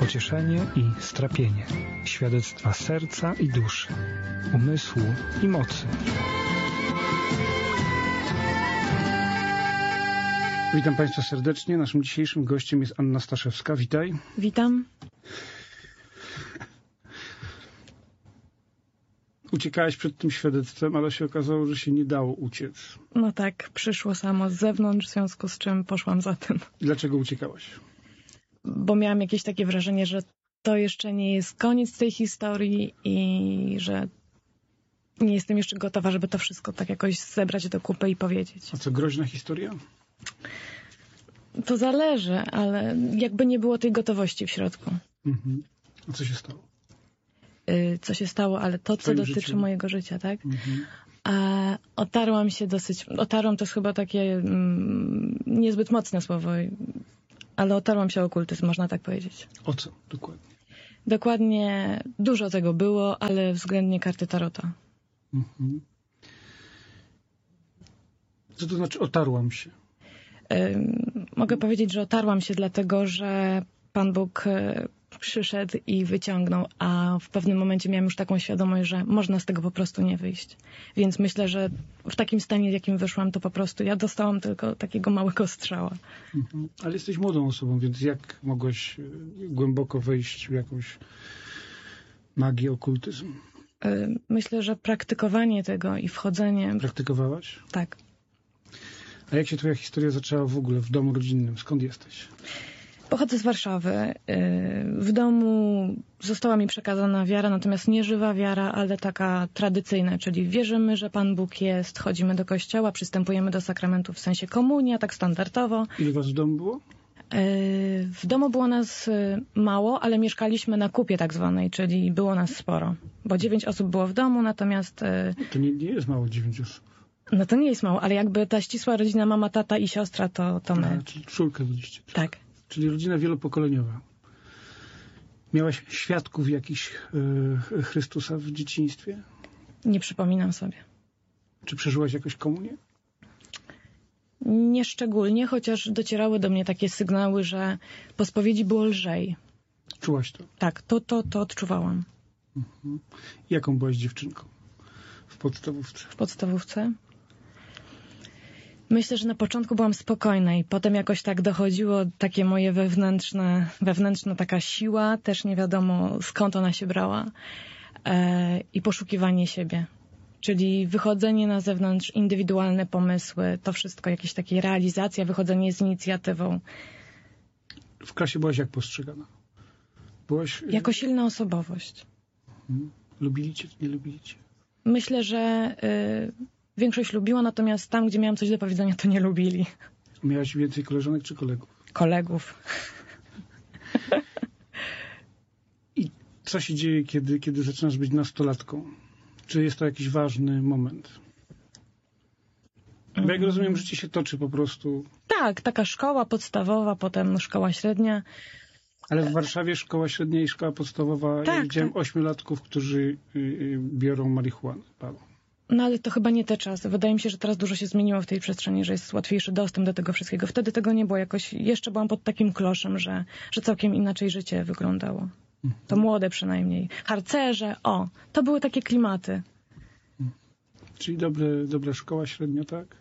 pocieszenie i strapienie, świadectwa serca i duszy, umysłu i mocy. Witam Państwa serdecznie. Naszym dzisiejszym gościem jest Anna Staszewska. Witaj. Witam. Uciekałaś przed tym świadectwem, ale się okazało, że się nie dało uciec. No tak, przyszło samo z zewnątrz, w związku z czym poszłam za tym. Dlaczego uciekałaś? Bo miałam jakieś takie wrażenie, że to jeszcze nie jest koniec tej historii i że nie jestem jeszcze gotowa, żeby to wszystko tak jakoś zebrać do kupy i powiedzieć. A co, groźna historia? To zależy, ale jakby nie było tej gotowości w środku. Mhm. A co się stało? Co się stało, ale to, co dotyczy mojego życia, tak? Mhm. Otarłam się dosyć... Otarłam to jest chyba takie niezbyt mocne słowo, ale otarłam się o okultyzm, można tak powiedzieć. O co dokładnie? Dokładnie dużo tego było, ale względnie karty tarota. Mhm. Co to znaczy otarłam się? Mogę powiedzieć, że otarłam się dlatego, że Pan Bóg przyszedł i wyciągnął, a w pewnym momencie miałam już taką świadomość, że można z tego po prostu nie wyjść. Więc myślę, że w takim stanie, w jakim wyszłam, to po prostu ja dostałam tylko takiego małego strzała. Mhm. Ale jesteś młodą osobą, więc jak mogłaś głęboko wejść w jakąś magię, okultyzm? Myślę, że praktykowanie tego i wchodzenie... Praktykowałaś? Tak. A jak się twoja historia zaczęła w ogóle w domu rodzinnym? Skąd jesteś? Pochodzę z Warszawy. W domu została mi przekazana wiara, natomiast nie żywa wiara, ale taka tradycyjna, czyli wierzymy, że Pan Bóg jest, chodzimy do kościoła, przystępujemy do sakramentów w sensie komunia, tak standardowo. Ile was w domu było? W domu było nas mało, ale mieszkaliśmy na kupie tak zwanej, czyli było nas sporo, bo 9 osób było w domu, natomiast... To nie jest mało 9 osób. No to nie jest mało, ale jakby ta ścisła rodzina, mama, tata i siostra, to my. Czyli czwórkę byliście. Tak. Czyli rodzina wielopokoleniowa. Miałaś świadków jakichś Chrystusa w dzieciństwie? Nie przypominam sobie. Czy przeżyłaś jakoś komunię? Nie szczególnie, chociaż docierały do mnie takie sygnały, że po spowiedzi było lżej. Czułaś to? Tak, to odczuwałam. Mhm. Jaką byłaś dziewczynką w podstawówce? W podstawówce? Myślę, że na początku byłam spokojna i potem jakoś tak dochodziło takie moje wewnętrzna taka siła, też nie wiadomo skąd ona się brała, i poszukiwanie siebie. Czyli wychodzenie na zewnątrz, indywidualne pomysły, to wszystko, jakieś takie realizacja, wychodzenie z inicjatywą. W klasie byłaś jak postrzegana? Byłaś... Jako silna osobowość. Lubili cię, nie lubili cię? Myślę, że większość lubiła, natomiast tam, gdzie miałam coś do powiedzenia, to nie lubili. Miałaś więcej koleżanek czy kolegów? Kolegów. I co się dzieje, kiedy zaczynasz być nastolatką? Czy jest to jakiś ważny moment? Bo jak rozumiem, życie się toczy po prostu... Tak, taka szkoła podstawowa, potem szkoła średnia. Ale w Warszawie szkoła średnia i szkoła podstawowa, tak, ja widziałem tak. 8-latków, którzy biorą marihuanę. No ale to chyba nie te czasy. Wydaje mi się, że teraz dużo się zmieniło w tej przestrzeni, że jest łatwiejszy dostęp do tego wszystkiego. Wtedy tego nie było jakoś. Jeszcze byłam pod takim kloszem, że całkiem inaczej życie wyglądało. To młode przynajmniej. Harcerze, to były takie klimaty. Czyli dobra szkoła średnia, tak?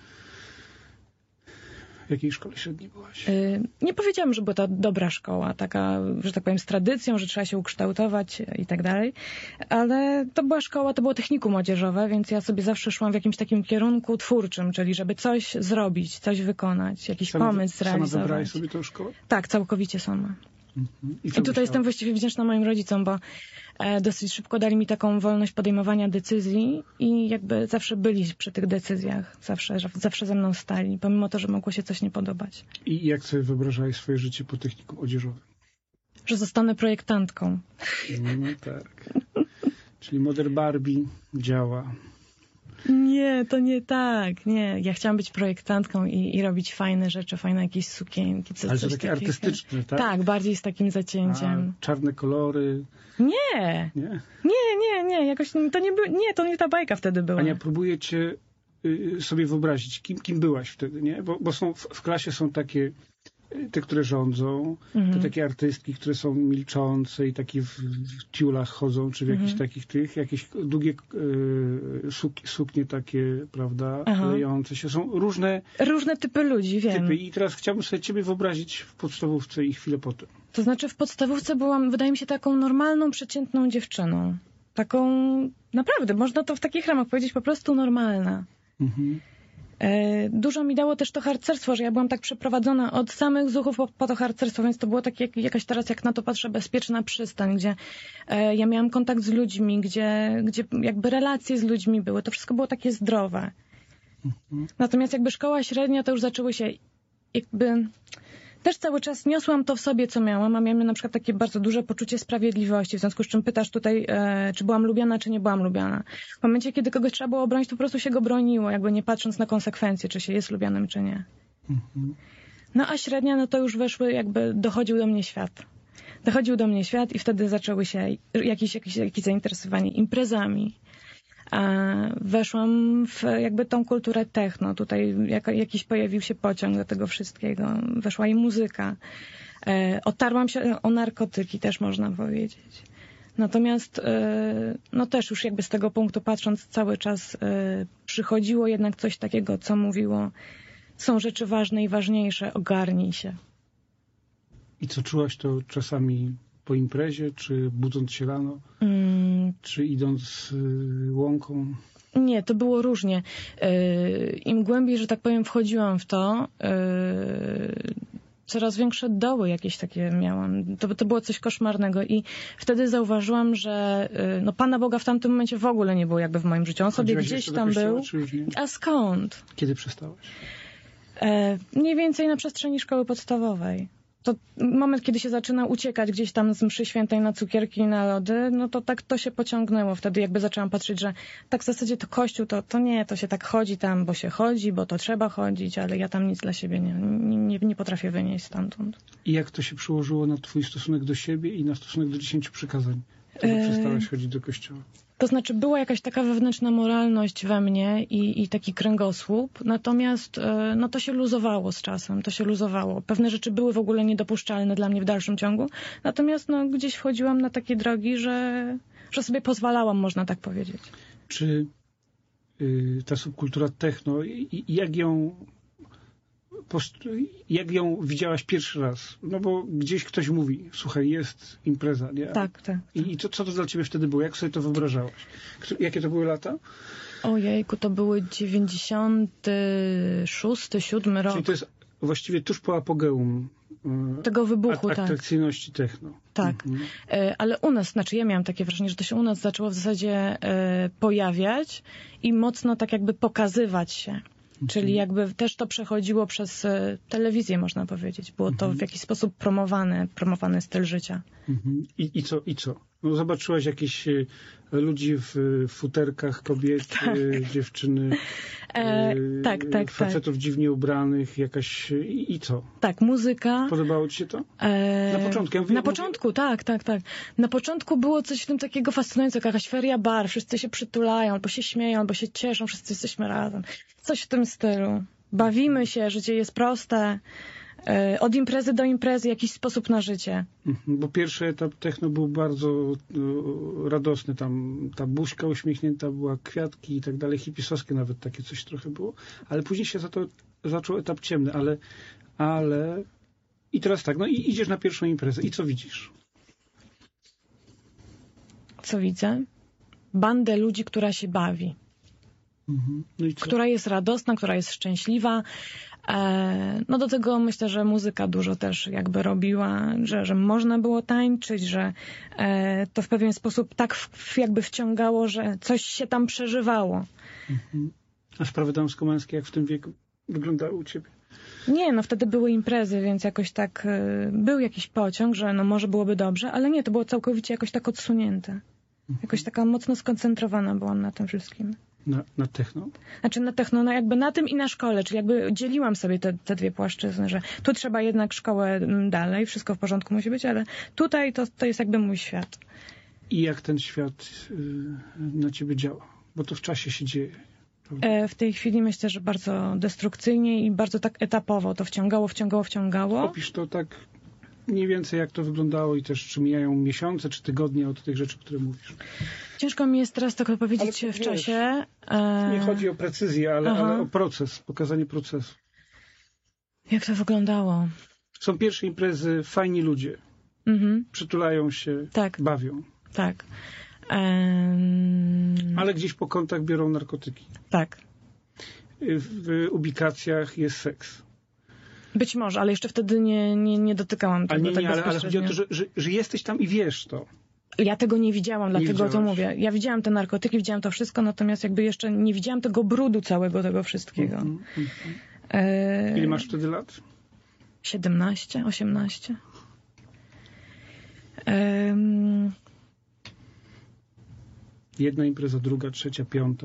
W jakiej szkole średniej byłaś? Nie powiedziałam, że była to dobra szkoła, taka, że tak powiem, z tradycją, że trzeba się ukształtować i tak dalej, ale to była szkoła, to było technikum młodzieżowe, więc ja sobie zawsze szłam w jakimś takim kierunku twórczym, czyli żeby coś zrobić, coś wykonać, jakiś pomysł zrealizować. Sama wybrałaś sobie tę szkołę? Tak, całkowicie sama. I tutaj myślałeś? jestem właściwie wdzięczna moim rodzicom, bo dosyć szybko dali mi taką wolność podejmowania decyzji i jakby zawsze byli przy tych decyzjach. Zawsze ze mną stali, pomimo to, że mogło się coś nie podobać. I jak sobie wyobrażałeś swoje życie po technikum odzieżowym? Że zostanę projektantką. No tak. Czyli Mother Barbie działa. Nie, to nie tak. Nie, ja chciałam być projektantką i robić fajne rzeczy, fajne jakieś sukienki. Ale to takie artystyczne, tak? Tak, bardziej z takim zacięciem. A czarne kolory? Nie. Nie. Jakoś to nie było. Nie, to nie ta bajka wtedy była. Ania, próbuję cię sobie wyobrazić, kim byłaś wtedy, nie? Bo są w klasie są takie te, które rządzą, te takie artystki, które są milczące i takie w tiulach chodzą, czy w jakichś takich jakieś długie suknie takie, prawda, lejące się. Są różne typy ludzi, wiem. I teraz chciałbym sobie ciebie wyobrazić w podstawówce i chwilę potem. To znaczy w podstawówce byłam, wydaje mi się, taką normalną, przeciętną dziewczyną. Taką, naprawdę, można to w takich ramach powiedzieć, po prostu normalna. Dużo mi dało też to harcerstwo, że ja byłam tak przeprowadzona od samych Zuchów po to harcerstwo, więc to było takie jakaś teraz, jak na to patrzę, bezpieczna przystań, gdzie ja miałam kontakt z ludźmi, gdzie jakby relacje z ludźmi były. To wszystko było takie zdrowe. Natomiast jakby szkoła średnia, to już zaczęły się jakby... Też cały czas niosłam to w sobie, co miałam, a miałam na przykład takie bardzo duże poczucie sprawiedliwości, w związku z czym pytasz tutaj, czy byłam lubiana, czy nie byłam lubiana. W momencie, kiedy kogoś trzeba było obronić, to po prostu się go broniło, jakby nie patrząc na konsekwencje, czy się jest lubianym, czy nie. No a średnia, no to już weszły, jakby dochodził do mnie świat. Dochodził do mnie świat i wtedy zaczęły się jakieś zainteresowanie imprezami. Weszłam w jakby tą kulturę techno. Tutaj jakiś pojawił się pociąg do tego wszystkiego. Weszła i muzyka. Otarłam się o narkotyki, też można powiedzieć. Natomiast no też już jakby z tego punktu patrząc cały czas przychodziło jednak coś takiego, co mówiło, są rzeczy ważne i ważniejsze, ogarnij się. I co czułaś to czasami po imprezie, czy budząc się rano, czy idąc łąką? Nie, to było różnie. Im głębiej, że tak powiem, wchodziłam w to, coraz większe doły jakieś takie miałam. To było coś koszmarnego i wtedy zauważyłam, że no Pana Boga w tamtym momencie w ogóle nie było jakby w moim życiu. On sobie gdzieś tam był. A skąd? Kiedy przestałaś? Mniej więcej na przestrzeni szkoły podstawowej. To moment, kiedy się zaczyna uciekać gdzieś tam z mszy świętej na cukierki i na lody, no to tak to się pociągnęło. Wtedy jakby zaczęłam patrzeć, że tak w zasadzie to Kościół, to nie, to się tak chodzi tam, bo się chodzi, bo to trzeba chodzić, ale ja tam nic dla siebie nie potrafię wynieść stamtąd. I jak to się przełożyło na twój stosunek do siebie i na stosunek do 10 przykazań? Kiedy przestałaś chodzić do kościoła? To znaczy była jakaś taka wewnętrzna moralność we mnie i taki kręgosłup, natomiast no to się luzowało z czasem, to się luzowało. Pewne rzeczy były w ogóle niedopuszczalne dla mnie w dalszym ciągu, natomiast no gdzieś wchodziłam na takie drogi, że sobie pozwalałam, można tak powiedzieć. Czy ta subkultura techno, jak ją widziałaś pierwszy raz? No bo gdzieś ktoś mówi, słuchaj, jest impreza, nie? Tak. I co to dla ciebie wtedy było? Jak sobie to wyobrażałaś? Jakie to były lata? Ojejku, to były 96, 7 rok. Czyli to jest właściwie tuż po apogeum tego wybuchu, atrakcyjności techno. Tak. Ale u nas, znaczy ja miałam takie wrażenie, że to się u nas zaczęło w zasadzie pojawiać i mocno tak jakby pokazywać się. Czyli jakby też to przechodziło przez telewizję, można powiedzieć. Było to w jakiś sposób promowany styl życia. I co? No zobaczyłaś jakieś ludzi w futerkach, kobiety, dziewczyny, facetów dziwnie ubranych, jakaś... I co? Tak, muzyka. Podobało ci się to? Na początku? Na początku, tak. Na początku było coś w tym takiego fascynującego, jakaś feria bar, wszyscy się przytulają, albo się śmieją, albo się cieszą, wszyscy jesteśmy razem. Coś w tym stylu. Bawimy się, życie jest proste. Od imprezy do imprezy, jakiś sposób na życie. Bo pierwszy etap techno był bardzo radosny. Tam ta buźka uśmiechnięta była, kwiatki i tak dalej, hipisowskie nawet takie coś trochę było. Ale później się zaczął etap ciemny, ale... I teraz tak, no i idziesz na pierwszą imprezę. I co widzisz? Co widzę? Bandę ludzi, która się bawi. No i co? Która jest radosna, która jest szczęśliwa. No do tego myślę, że muzyka dużo też jakby robiła, że można było tańczyć, że to w pewien sposób tak jakby wciągało, że coś się tam przeżywało. A sprawy damsko-męskie jak w tym wieku wyglądały u ciebie? Nie, no wtedy były imprezy, więc jakoś tak był jakiś pociąg, że no może byłoby dobrze, ale nie, to było całkowicie jakoś tak odsunięte. Jakoś taka mocno skoncentrowana byłam na tym wszystkim. Na techno? Znaczy na techno, no jakby na tym i na szkole, czyli jakby dzieliłam sobie te dwie płaszczyzny, że tu trzeba jednak szkołę dalej, wszystko w porządku musi być, ale tutaj to jest jakby mój świat. I jak ten świat na ciebie działa? Bo to w czasie się dzieje, prawda? W tej chwili myślę, że bardzo destrukcyjnie i bardzo tak etapowo to wciągało. Opisz to tak mniej więcej, jak to wyglądało i też czy mijają miesiące, czy tygodnie od tych rzeczy, które mówisz. Ciężko mi jest teraz tak powiedzieć Ale w czasie. Nie chodzi o precyzję, ale o proces, pokazanie procesu. Jak to wyglądało? Są pierwsze imprezy, fajni ludzie. Przytulają się, bawią. Tak. Ale gdzieś po kątach biorą narkotyki. Tak. W ubikacjach jest seks. Być może, ale jeszcze wtedy nie dotykałam tego. Ale chodzi o to, że jesteś tam i wiesz to. Ja tego nie widziałam, dlatego to mówię. Ja widziałam te narkotyki, widziałam to wszystko, natomiast jakby jeszcze nie widziałam tego brudu całego tego wszystkiego. Ile masz wtedy lat? 17, 18. Jedna impreza, druga, trzecia, piąta,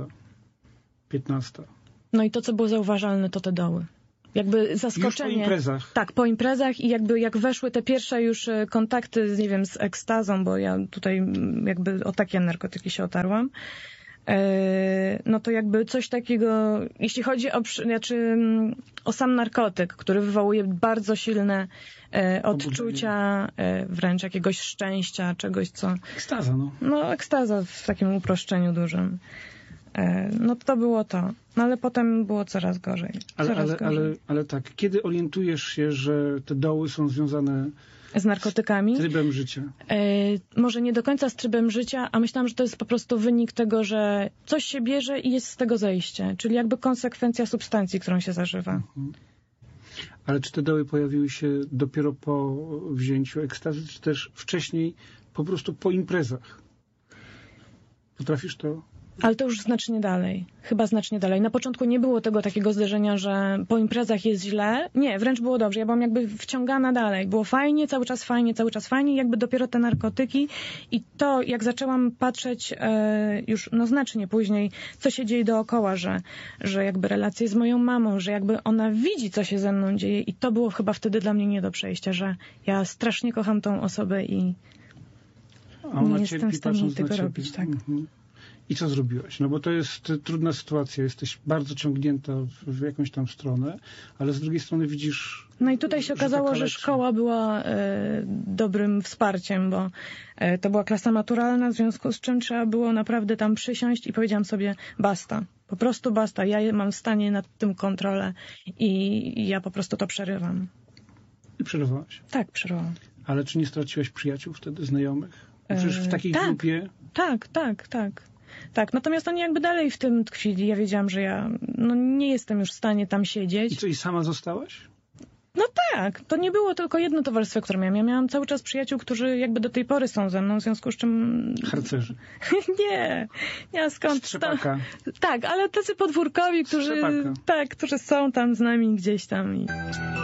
15. No i to, co było zauważalne, to te doły. Jakby zaskoczenie. Już po imprezach. Tak, po imprezach i jakby jak weszły te pierwsze już kontakty, nie wiem, z ekstazą, bo ja tutaj jakby o takie narkotyki się otarłam, no to jakby coś takiego, jeśli chodzi o sam narkotyk, który wywołuje bardzo silne odczucia, wręcz jakiegoś szczęścia, czegoś, co... Ekstaza, no. No, ekstaza w takim uproszczeniu dużym. No to było to. No ale potem było coraz gorzej. Ale tak, kiedy orientujesz się, że te doły są związane z narkotykami? Z trybem życia. Może nie do końca z trybem życia, a myślałam, że to jest po prostu wynik tego, że coś się bierze i jest z tego zejście. Czyli jakby konsekwencja substancji, którą się zażywa. Ale czy te doły pojawiły się dopiero po wzięciu ekstazy, czy też wcześniej po prostu po imprezach? Potrafisz to... Ale to już znacznie dalej. Chyba znacznie dalej. Na początku nie było tego takiego zderzenia, że po imprezach jest źle. Nie, wręcz było dobrze. Ja byłam jakby wciągana dalej. Było fajnie, cały czas fajnie. Jakby dopiero te narkotyki i to, jak zaczęłam patrzeć już znacznie później, co się dzieje dookoła, że jakby relacje z moją mamą, że jakby ona widzi, co się ze mną dzieje i to było chyba wtedy dla mnie nie do przejścia, że ja strasznie kocham tą osobę i nie jestem w stanie tego robić. Tak. I co zrobiłaś? No bo to jest trudna sytuacja, jesteś bardzo ciągnięta w jakąś tam stronę, ale z drugiej strony widzisz... No i tutaj się okazało, że szkoła była dobrym wsparciem, bo to była klasa maturalna, w związku z czym trzeba było naprawdę tam przysiąść i powiedziałam sobie basta, po prostu basta, ja mam w stanie nad tym kontrolę i ja po prostu to przerywam. I przerywałaś? Tak, przerywałam. Ale czy nie straciłaś przyjaciół wtedy, znajomych? Przecież w takiej grupie... Tak, natomiast oni jakby dalej w tym tkwili. Ja wiedziałam, że ja nie jestem już w stanie tam siedzieć. I co, i sama zostałaś? No tak, to nie było tylko jedno towarzystwo, które miałam. Ja miałam cały czas przyjaciół, którzy jakby do tej pory są ze mną, w związku z czym... Harcerzy. Nie, skąd? Strzepaka. Tak, ale tacy podwórkowi, którzy są tam z nami gdzieś tam.